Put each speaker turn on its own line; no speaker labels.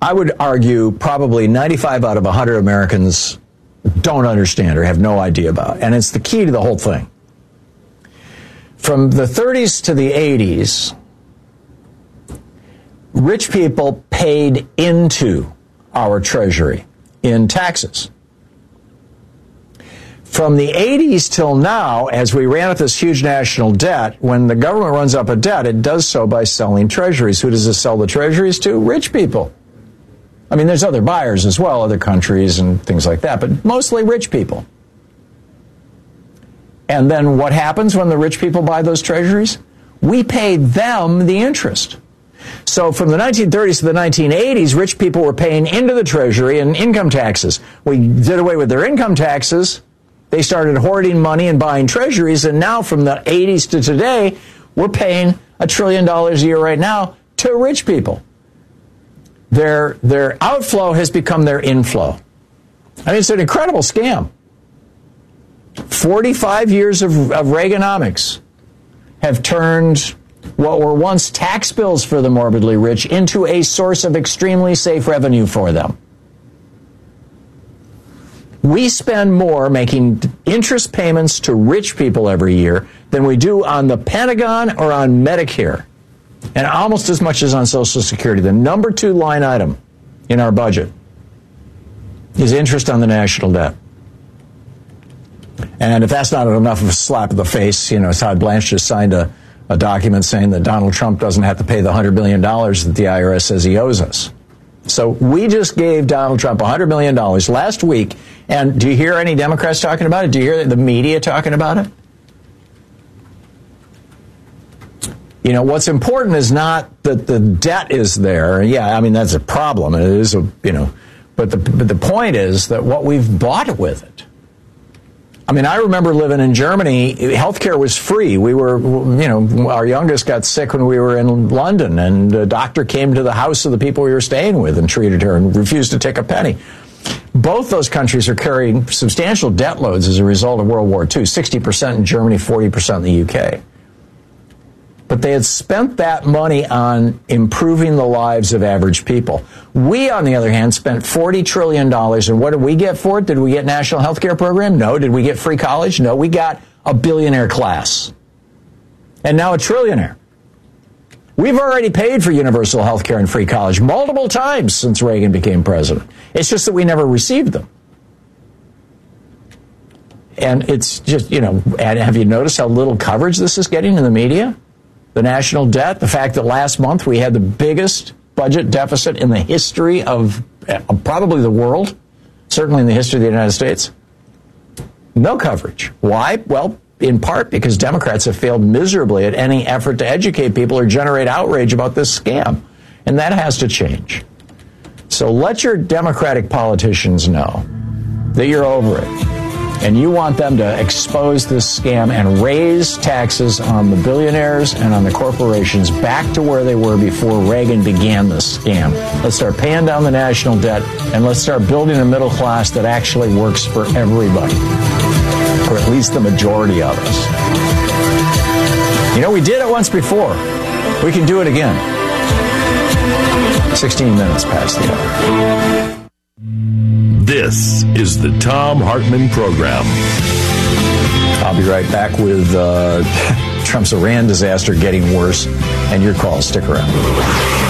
I would argue probably 95 out of 100 Americans don't understand or have no idea about. And it's the key to the whole thing. From the 30s to the 80s, rich people paid into our treasury in taxes. From the 80s till now, as we ran up this huge national debt, when the government runs up a debt, it does so by selling treasuries. Who does it sell the treasuries to? Rich people. I mean, there's other buyers as well, other countries and things like that, but mostly rich people. And then what happens when the rich people buy those treasuries? We pay them the interest. So from the 1930s to the 1980s, rich people were paying into the treasury in income taxes. We did away with their income taxes. They started hoarding money and buying treasuries, and now from the 80s to today, we're paying $1 trillion a year right now to rich people. Their outflow has become their inflow. I mean, it's an incredible scam. 45 years of Reaganomics have turned what were once tax bills for the morbidly rich into a source of extremely safe revenue for them. We spend more making interest payments to rich people every year than we do on the Pentagon or on Medicare, and almost as much as on Social Security. The number 2 line item in our budget is interest on the national debt. And if that's not enough of a slap in the face, Todd Blanche just signed a document saying that Donald Trump doesn't have to pay the $100 billion that the IRS says he owes us. So we just gave Donald Trump $100 million last week. And do you hear any Democrats talking about it? Do you hear the media talking about it? What's important is not that the debt is there. Yeah, I mean, that's a problem. It is but the point is that what we've bought with it. I mean, I remember living in Germany. Healthcare was free. We were, our youngest got sick when we were in London, and a doctor came to the house of the people we were staying with and treated her and refused to take a penny. Both those countries are carrying substantial debt loads as a result of World War II, 60% in Germany, 40% in the UK. But they had spent that money on improving the lives of average people. We, on the other hand, spent $40 trillion, and what did we get for it? Did we get national health care program? No. Did we get free college? No. We got a billionaire class. And now a trillionaire. We've already paid for universal health care and free college multiple times since Reagan became president. It's just that we never received them. And it's just, and have you noticed how little coverage this is getting in the media? The national debt, the fact that last month we had the biggest budget deficit in the history of probably the world, certainly in the history of the United States. No coverage. Why? Well, in part because Democrats have failed miserably at any effort to educate people or generate outrage about this scam. And that has to change. So let your Democratic politicians know that you're over it. And you want them to expose this scam and raise taxes on the billionaires and on the corporations back to where they were before Reagan began this scam. Let's start paying down the national debt, and let's start building a middle class that actually works for everybody, or at least the majority of us. We did it once before. We can do it again. 16 minutes past the hour.
This is the Thom Hartmann Program.
I'll be right back with Trump's Iran disaster getting worse, and your calls. Stick around.